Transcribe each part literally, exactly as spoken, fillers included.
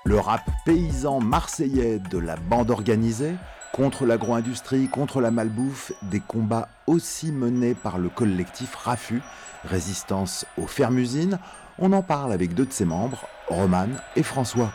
Le rap paysan marseillais de la bande organisée, contre l'agro-industrie, contre la malbouffe, des combats aussi menés par le collectif RAFU, Résistance aux fermes-usines. On en parle avec deux de ses membres, Romane et François.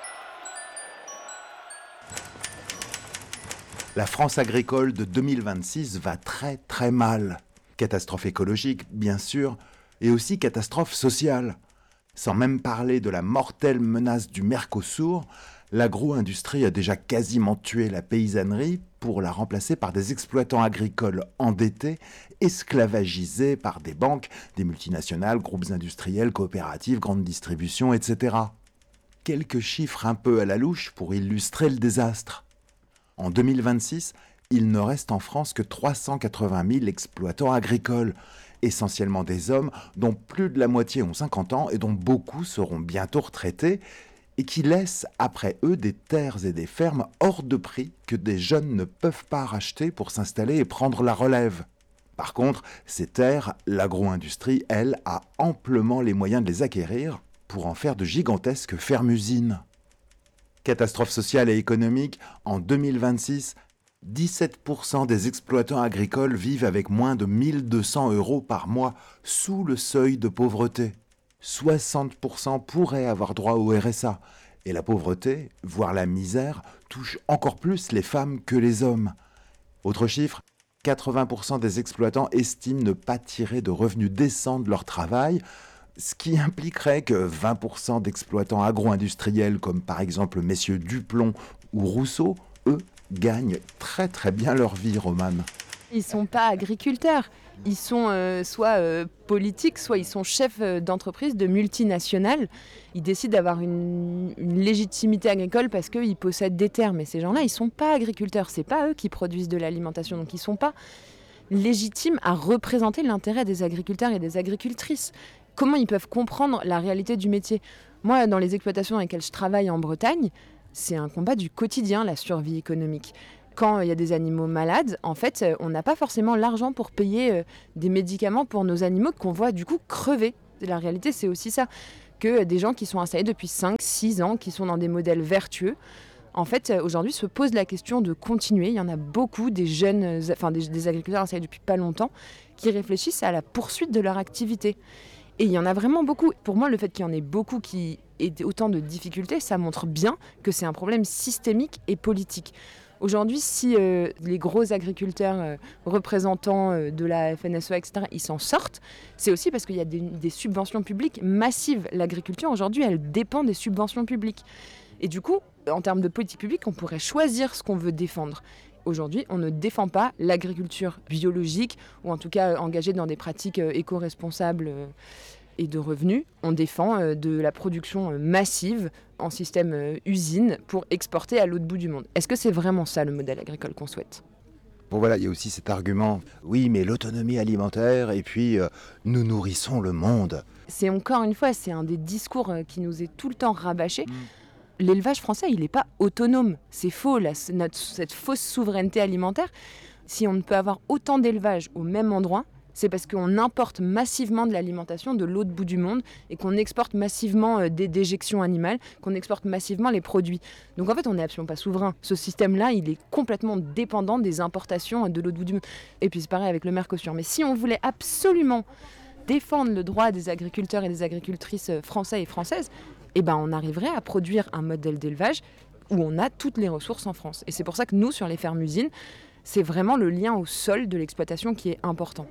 La France agricole de deux mille vingt-six va très très mal. Catastrophe écologique, bien sûr, et aussi catastrophe sociale. Sans même parler de la mortelle menace du Mercosur, l'agro-industrie a déjà quasiment tué la paysannerie pour la remplacer par des exploitants agricoles endettés, esclavagisés par des banques, des multinationales, groupes industriels, coopératives, grandes distributions, et cetera. Quelques chiffres un peu à la louche pour illustrer le désastre. En deux mille vingt-six, il ne reste en France que trois cent quatre-vingt mille exploitants agricoles, essentiellement des hommes dont plus de la moitié ont cinquante ans et dont beaucoup seront bientôt retraités, et qui laissent après eux des terres et des fermes hors de prix que des jeunes ne peuvent pas racheter pour s'installer et prendre la relève. Par contre, ces terres, l'agro-industrie, elle, a amplement les moyens de les acquérir pour en faire de gigantesques fermes-usines. Catastrophe sociale et économique, en deux mille vingt-six, dix-sept pour cent des exploitants agricoles vivent avec moins de mille deux cents euros par mois, sous le seuil de pauvreté. soixante pour cent pourraient avoir droit au R S A. Et la pauvreté, voire la misère, touche encore plus les femmes que les hommes. Autre chiffre, quatre-vingts pour cent des exploitants estiment ne pas tirer de revenus décents de leur travail, ce qui impliquerait que vingt pour cent d'exploitants agro-industriels, comme par exemple messieurs Duplon ou Rousseau, eux, gagnent très très bien leur vie, Romane. Ils ne sont pas agriculteurs, ils sont euh, soit euh, politiques, soit ils sont chefs d'entreprise, de multinationales. Ils décident d'avoir une, une légitimité agricole parce qu'ils possèdent des terres, mais ces gens-là, ils ne sont pas agriculteurs, ce n'est pas eux qui produisent de l'alimentation, donc ils ne sont pas légitimes à représenter l'intérêt des agriculteurs et des agricultrices. Comment ils peuvent comprendre la réalité du métier ? Moi, dans les exploitations dans lesquelles je travaille en Bretagne, c'est un combat du quotidien, la survie économique. Quand il y a des animaux malades, en fait, on n'a pas forcément l'argent pour payer des médicaments pour nos animaux qu'on voit du coup crever. La réalité, c'est aussi ça, que des gens qui sont installés depuis cinq six ans, qui sont dans des modèles vertueux, en fait, aujourd'hui, se posent la question de continuer. Il y en a beaucoup, des jeunes, enfin des, des agriculteurs installés depuis pas longtemps, qui réfléchissent à la poursuite de leur activité. Et il y en a vraiment beaucoup. Pour moi, le fait qu'il y en ait beaucoup qui aient autant de difficultés, ça montre bien que c'est un problème systémique et politique. Aujourd'hui, si euh, les gros agriculteurs euh, représentants euh, de la F N S E A, et cetera, ils s'en sortent, c'est aussi parce qu'il y a des, des subventions publiques massives. L'agriculture, aujourd'hui, elle dépend des subventions publiques. Et du coup, en termes de politique publique, on pourrait choisir ce qu'on veut défendre. Aujourd'hui, on ne défend pas l'agriculture biologique, ou en tout cas engagée dans des pratiques éco-responsables et de revenus. On défend de la production massive en système usine pour exporter à l'autre bout du monde. Est-ce que c'est vraiment ça le modèle agricole qu'on souhaite ? Bon voilà, il y a aussi cet argument, oui mais l'autonomie alimentaire et puis euh, nous nourrissons le monde. C'est encore une fois, c'est un des discours qui nous est tout le temps rabâché. Mmh. L'élevage français, il n'est pas autonome. C'est faux, là, c'est notre, cette fausse souveraineté alimentaire. Si on ne peut avoir autant d'élevage au même endroit, c'est parce qu'on importe massivement de l'alimentation de l'autre bout du monde et qu'on exporte massivement des déjections animales, qu'on exporte massivement les produits. Donc en fait, on n'est absolument pas souverain. Ce système-là, il est complètement dépendant des importations de l'autre bout du monde. Et puis c'est pareil avec le Mercosur. Mais si on voulait absolument défendre le droit des agriculteurs et des agricultrices français et françaises, eh ben on arriverait à produire un modèle d'élevage où on a toutes les ressources en France. Et c'est pour ça que nous, sur les fermes-usines, c'est vraiment le lien au sol de l'exploitation qui est important.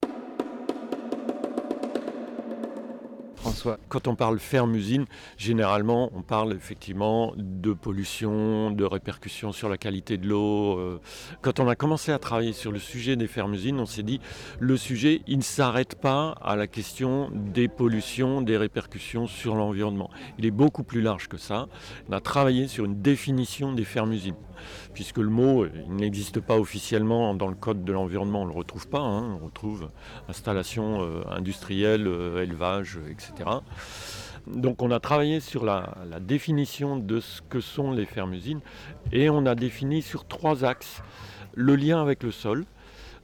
François, quand on parle ferme-usine, généralement, on parle effectivement de pollution, de répercussions sur la qualité de l'eau. Quand on a commencé à travailler sur le sujet des fermes-usines, on s'est dit, le sujet, il ne s'arrête pas à la question des pollutions, des répercussions sur l'environnement. Il est beaucoup plus large que ça. On a travaillé sur une définition des fermes-usines, puisque le mot, il n'existe pas officiellement dans le code de l'environnement, on ne le retrouve pas. Hein. On retrouve installation euh, industrielle, euh, élevage, et cetera. Donc on a travaillé sur la, la définition de ce que sont les fermes-usines et on a défini sur trois axes le lien avec le sol,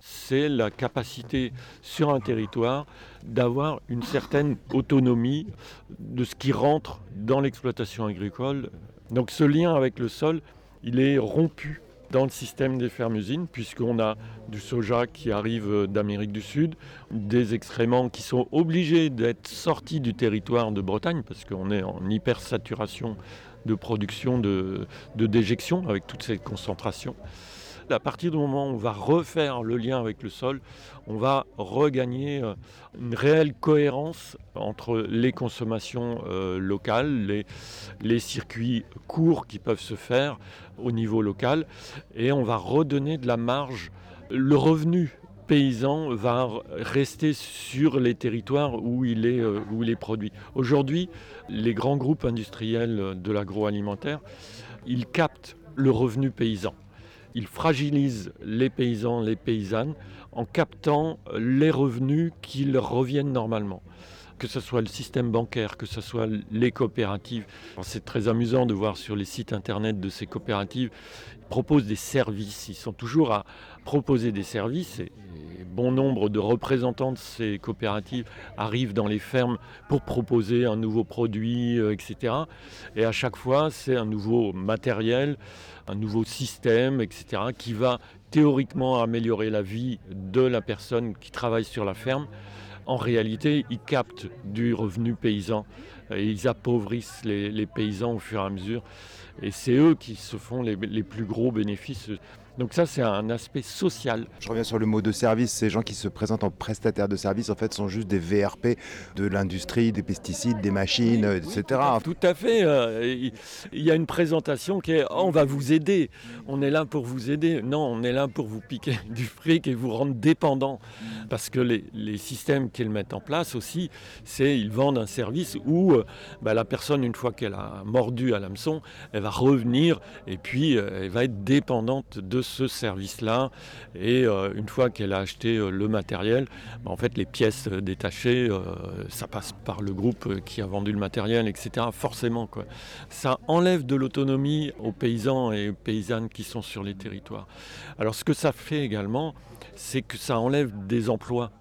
c'est la capacité sur un territoire d'avoir une certaine autonomie de ce qui rentre dans l'exploitation agricole. Donc ce lien avec le sol, il est rompu dans le système des fermes-usines, puisqu'on a du soja qui arrive d'Amérique du Sud, des excréments qui sont obligés d'être sortis du territoire de Bretagne, parce qu'on est en hypersaturation de production de, de déjection avec toute cette concentration. À partir du moment où on va refaire le lien avec le sol, on va regagner une réelle cohérence entre les consommations euh, locales, les, les circuits courts qui peuvent se faire au niveau local, et on va redonner de la marge. Le revenu paysan va rester sur les territoires où il est, euh, où il est produit. Aujourd'hui, les grands groupes industriels de l'agroalimentaire, ils captent le revenu paysan. Ils fragilisent les paysans, les paysannes, en captant les revenus qui leur reviennent normalement. Que ce soit le système bancaire, que ce soit les coopératives. C'est très amusant de voir sur les sites internet de ces coopératives, ils proposent des services, ils sont toujours à proposer des services. Et bon nombre de représentants de ces coopératives arrivent dans les fermes pour proposer un nouveau produit, et cetera. Et à chaque fois, c'est un nouveau matériel, un nouveau système, et cetera, qui va théoriquement améliorer la vie de la personne qui travaille sur la ferme. En réalité, ils captent du revenu paysan et ils appauvrissent les, les paysans au fur et à mesure. Et c'est eux qui se font les, les plus gros bénéfices. Donc ça, c'est un aspect social. Je reviens sur le mot de service. Ces gens qui se présentent en prestataires de services, en fait, sont juste des V R P de l'industrie, des pesticides, des machines, oui, et cetera. Oui, tout à fait. Il y a une présentation qui est oh, « on va vous aider, on est là pour vous aider ». Non, on est là pour vous piquer du fric et vous rendre dépendant. Parce que les, les systèmes qu'ils mettent en place aussi, c'est ils vendent un service où euh, bah, la personne, une fois qu'elle a mordu à l'hameçon, elle va revenir et puis euh, elle va être dépendante de ce service-là, et euh, une fois qu'elle a acheté euh, le matériel, bah, en fait les pièces euh, détachées, euh, ça passe par le groupe euh, qui a vendu le matériel, et cetera. Forcément, quoi. Ça enlève de l'autonomie aux paysans et aux paysannes qui sont sur les territoires. Alors ce que ça fait également, c'est que ça enlève des emplois.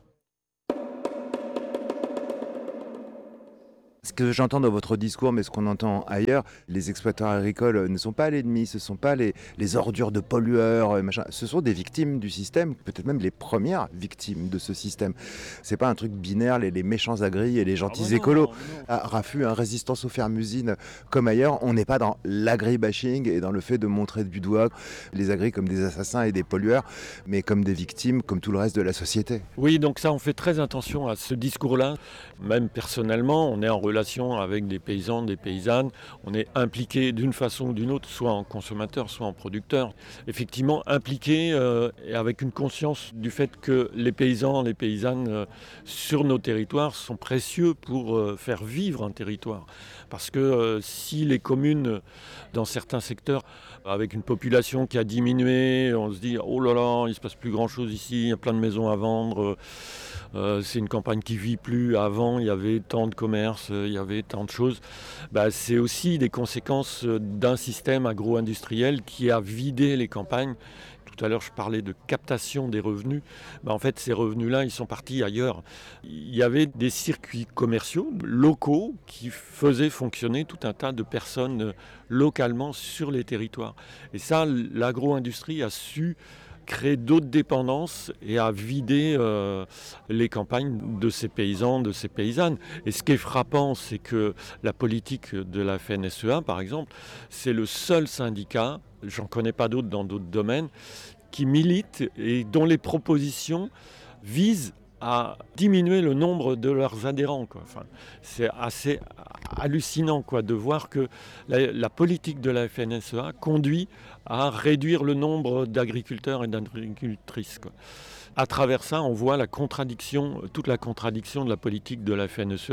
Ce que j'entends dans votre discours, mais ce qu'on entend ailleurs, les exploitants agricoles ne sont pas l'ennemi, ce ne sont pas les, les ordures de pollueurs, machin. Ce sont des victimes du système, peut-être même les premières victimes de ce système. C'est pas un truc binaire, les, les méchants agris et les gentils ah bon, écolos. Non, non. À Raffut, hein, résistance aux fermes-usines comme ailleurs, on n'est pas dans l'agri-bashing et dans le fait de montrer du doigt les agris comme des assassins et des pollueurs, mais comme des victimes, comme tout le reste de la société. Oui, donc ça, on fait très attention à ce discours-là. Même personnellement, on est en relation avec des paysans, des paysannes. On est impliqué d'une façon ou d'une autre, soit en consommateur, soit en producteur. Effectivement, impliqué euh, et avec une conscience du fait que les paysans, les paysannes euh, sur nos territoires sont précieux pour euh, faire vivre un territoire. Parce que euh, si les communes, dans certains secteurs, avec une population qui a diminué, on se dit « oh là là, il ne se passe plus grand-chose ici, il y a plein de maisons à vendre ». Euh, c'est une campagne qui ne vit plus. Avant, il y avait tant de commerces, il y avait tant de choses. Bah, c'est aussi des conséquences d'un système agro-industriel qui a vidé les campagnes. Tout à l'heure, je parlais de captation des revenus. Bah, en fait, ces revenus-là, ils sont partis ailleurs. Il y avait des circuits commerciaux locaux qui faisaient fonctionner tout un tas de personnes localement sur les territoires. Et ça, l'agro-industrie a su créer d'autres dépendances et à vider euh, les campagnes de ces paysans, de ces paysannes. Et ce qui est frappant, c'est que la politique de la F N S E A, par exemple, c'est le seul syndicat, j'en connais pas d'autres dans d'autres domaines, qui milite et dont les propositions visent à diminuer le nombre de leurs adhérents, quoi. Enfin, c'est assez hallucinant, quoi, de voir que la, la politique de la F N S E A conduit à réduire le nombre d'agriculteurs et d'agricultrices, quoi. À travers ça, on voit la contradiction, toute la contradiction de la politique de la F N S E A,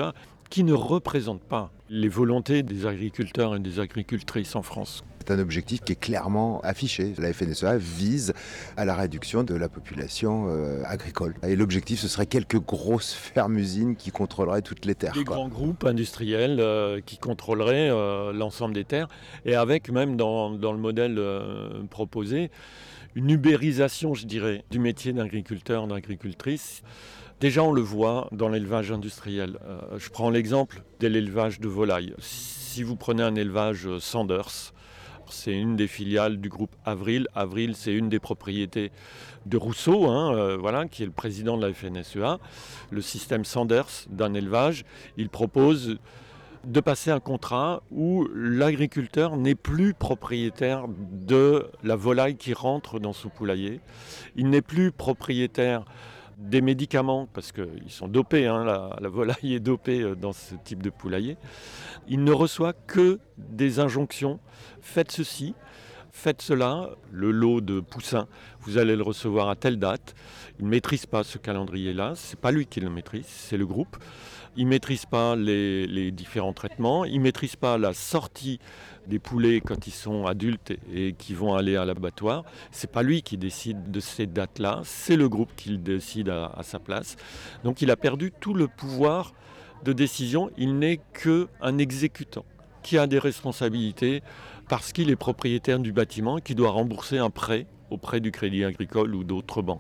qui ne représente pas les volontés des agriculteurs et des agricultrices en France. C'est un objectif qui est clairement affiché. La F N S E A vise à la réduction de la population euh, agricole. Et l'objectif, ce serait quelques grosses fermes-usines qui contrôleraient toutes les terres. Des quoi. grands groupes industriels euh, qui contrôleraient euh, l'ensemble des terres, et avec même dans, dans le modèle euh, proposé, une ubérisation, je dirais, du métier d'agriculteur, d'agricultrice. Déjà, on le voit dans l'élevage industriel. Euh, je prends l'exemple de l'élevage de volailles. Si vous prenez un élevage Sanders, c'est une des filiales du groupe Avril. Avril, c'est une des propriétés de Rousseau, hein, euh, voilà, qui est le président de la F N S E A. Le système Sanders d'un élevage, il propose de passer un contrat où l'agriculteur n'est plus propriétaire de la volaille qui rentre dans son poulailler. Il n'est plus propriétaire des médicaments, parce qu'ils sont dopés, hein, la, la volaille est dopée dans ce type de poulailler. Il ne reçoit que des injonctions. Faites ceci, faites cela, le lot de poussins, vous allez le recevoir à telle date. Il ne maîtrise pas ce calendrier-là, ce n'est pas lui qui le maîtrise, c'est le groupe. Il ne maîtrise pas les, les différents traitements, il ne maîtrise pas la sortie des poulets quand ils sont adultes et, et qui vont aller à l'abattoir. Ce n'est pas lui qui décide de ces dates-là, c'est le groupe qui le décide à, à sa place. Donc il a perdu tout le pouvoir de décision, il n'est qu'un exécutant qui a des responsabilités parce qu'il est propriétaire du bâtiment et qui doit rembourser un prêt auprès du Crédit Agricole ou d'autres banques.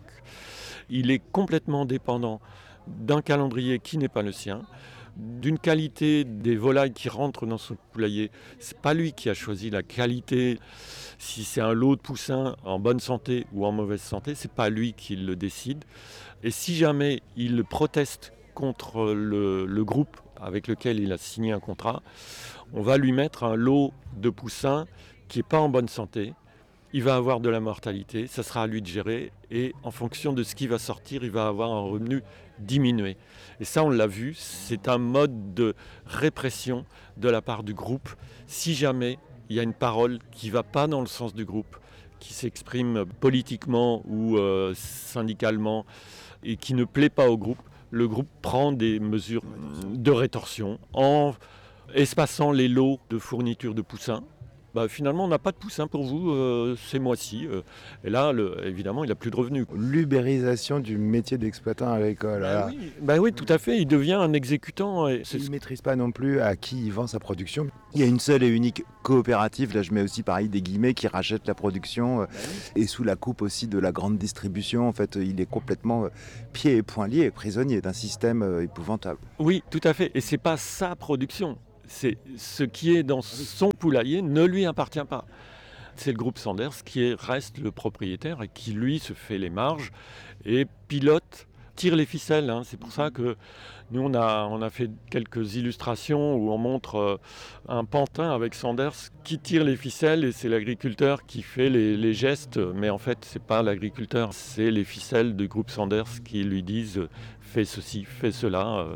Il est complètement dépendant d'un calendrier qui n'est pas le sien, d'une qualité des volailles qui rentrent dans son poulailler. Ce n'est pas lui qui a choisi la qualité, si c'est un lot de poussins en bonne santé ou en mauvaise santé, ce n'est pas lui qui le décide. Et si jamais il proteste contre le, le groupe avec lequel il a signé un contrat, on va lui mettre un lot de poussins qui n'est pas en bonne santé. Il va avoir de la mortalité, ça sera à lui de gérer, et en fonction de ce qui va sortir, il va avoir un revenu diminué. Et ça, on l'a vu, c'est un mode de répression de la part du groupe. Si jamais il y a une parole qui ne va pas dans le sens du groupe, qui s'exprime politiquement ou euh, syndicalement, et qui ne plaît pas au groupe, le groupe prend des mesures de rétorsion en espaçant les lots de fourniture de poussins. Bah, finalement, on n'a pas de poussins pour vous euh, ces mois-ci. Euh, et là, le, évidemment, il n'a plus de revenus. L'ubérisation du métier d'exploitant agricole. Bah oui, bah oui, tout à fait. Il devient un exécutant. Et il ne maîtrise pas non plus à qui il vend sa production. Il y a une seule et unique coopérative, là je mets aussi pareil des guillemets, qui rachète la production euh, bah oui. Et sous la coupe aussi de la grande distribution. En fait, il est complètement euh, pieds et poings liés, prisonnier d'un système euh, épouvantable. Oui, tout à fait. Et ce n'est pas sa production. C'est ce qui est dans son poulailler ne lui appartient pas. C'est le groupe Sanders qui est, reste le propriétaire et qui, lui, se fait les marges et pilote, tire les ficelles. Hein. C'est pour ça que nous, on a, on a fait quelques illustrations où on montre euh, un pantin avec Sanders qui tire les ficelles et c'est l'agriculteur qui fait les, les gestes. Mais en fait, ce n'est pas l'agriculteur, c'est les ficelles du groupe Sanders qui lui disent « fais ceci, fais cela euh. ».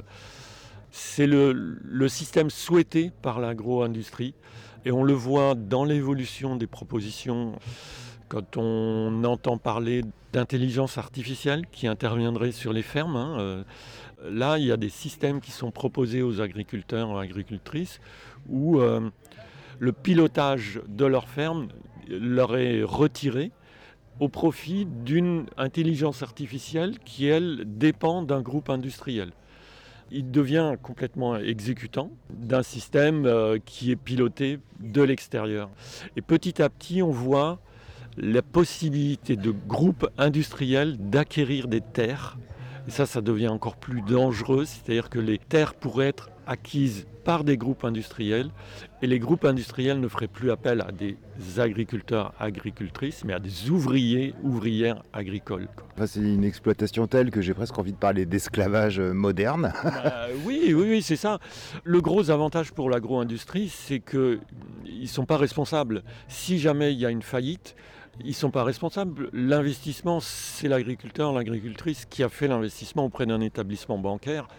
C'est le, le système souhaité par l'agro-industrie et on le voit dans l'évolution des propositions quand on entend parler d'intelligence artificielle qui interviendrait sur les fermes. Hein, euh, là, il y a des systèmes qui sont proposés aux agriculteurs et agricultrices où euh, le pilotage de leur ferme leur est retiré au profit d'une intelligence artificielle qui, elle, dépend d'un groupe industriel. Il devient complètement exécutant d'un système euh, qui est piloté de l'extérieur. Et petit à petit, on voit la possibilité de groupes industriels d'acquérir des terres. Et ça, ça devient encore plus dangereux, c'est-à-dire que les terres pourraient être acquises par des groupes industriels et les groupes industriels ne feraient plus appel à des agriculteurs, agricultrices, mais à des ouvriers, ouvrières agricoles. Enfin, c'est une exploitation telle que j'ai presque envie de parler d'esclavage moderne. euh, oui, oui, oui, c'est ça. Le gros avantage pour l'agro-industrie, c'est qu'ils ne sont pas responsables. Si jamais il y a une faillite, ils ne sont pas responsables. L'investissement, c'est l'agriculteur, l'agricultrice qui a fait l'investissement auprès d'un établissement bancaire.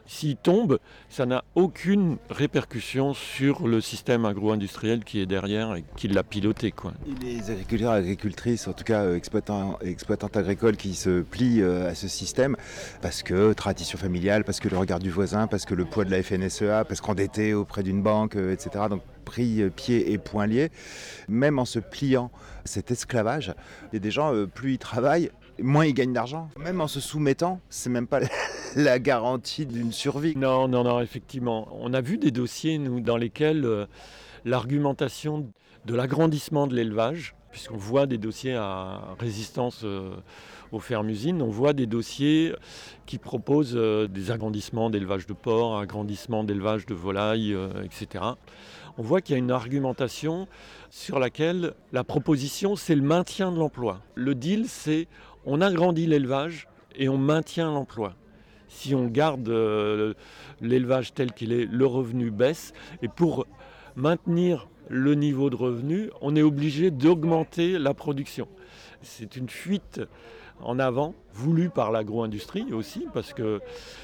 S'il tombe, ça n'a aucune répercussion sur le système agro-industriel qui est derrière et qui l'a piloté, quoi. Et les agriculteurs et agricultrices, en tout cas euh, exploitants et exploitantes agricoles qui se plient euh, à ce système, parce que tradition familiale, parce que le regard du voisin, parce que le poids de la F N S E A, parce qu'endetté auprès d'une banque, euh, et cetera. Donc pris euh, pieds et poings liés, même en se pliant à cet esclavage, il y a des gens, euh, plus ils travaillent, moins ils gagnent d'argent. Même en se soumettant, c'est même pas la garantie d'une survie. Non, non, non, effectivement. On a vu des dossiers, nous, dans lesquels euh, l'argumentation de l'agrandissement de l'élevage, puisqu'on voit des dossiers à résistance euh, aux fermes-usines, on voit des dossiers qui proposent euh, des agrandissements d'élevage de porcs, agrandissements d'élevage de volailles, euh, et cetera. On voit qu'il y a une argumentation sur laquelle la proposition, c'est le maintien de l'emploi. Le deal, c'est on agrandit l'élevage et on maintient l'emploi. Si on garde euh, l'élevage tel qu'il est, le revenu baisse. Et pour maintenir le niveau de revenu, on est obligé d'augmenter la production. C'est une fuite en avant, voulue par l'agro-industrie aussi, parce que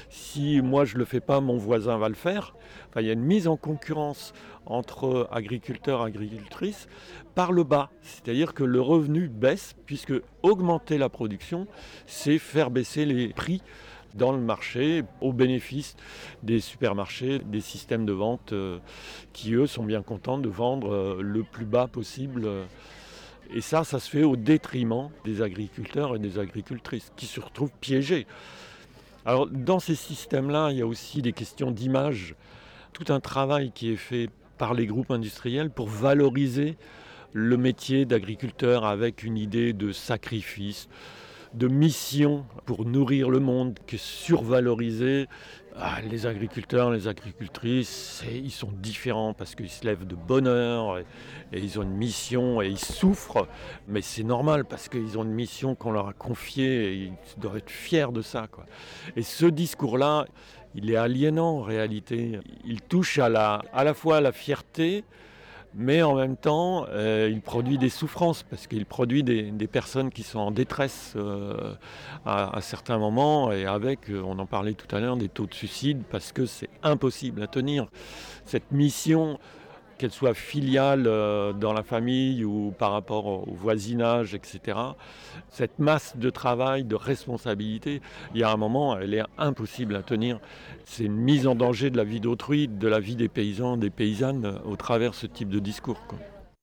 si moi je ne le fais pas, mon voisin va le faire. Enfin, il y a une mise en concurrence entre agriculteurs et agricultrices par le bas. C'est-à-dire que le revenu baisse, puisque augmenter la production, c'est faire baisser les prix dans le marché au bénéfice des supermarchés, des systèmes de vente euh, qui, eux, sont bien contents de vendre euh, le plus bas possible. Et ça, ça se fait au détriment des agriculteurs et des agricultrices qui se retrouvent piégés. Alors, dans ces systèmes-là, il y a aussi des questions d'image. Tout un travail qui est fait par les groupes industriels pour valoriser le métier d'agriculteur avec une idée de sacrifice, de mission pour nourrir le monde, qui est survalorisé. Ah, les agriculteurs, les agricultrices, ils sont différents parce qu'ils se lèvent de bonne heure et, et ils ont une mission et ils souffrent. Mais c'est normal parce qu'ils ont une mission qu'on leur a confiée et ils doivent être fiers de ça, quoi. Et ce discours-là, il est aliénant en réalité. Il touche à la, à la fois à la fierté, mais en même temps, euh, il produit des souffrances parce qu'il produit des, des personnes qui sont en détresse euh, à, à certains moments et avec, euh, on en parlait tout à l'heure, des taux de suicide parce que c'est impossible à tenir. Cette mission, qu'elle soit filiale euh, dans la famille ou par rapport au, au voisinage, et cetera, cette masse de travail, de responsabilité, il y a un moment, elle est impossible à tenir. C'est une mise en danger de la vie d'autrui, de la vie des paysans, des paysannes, au travers de ce type de discours, quoi.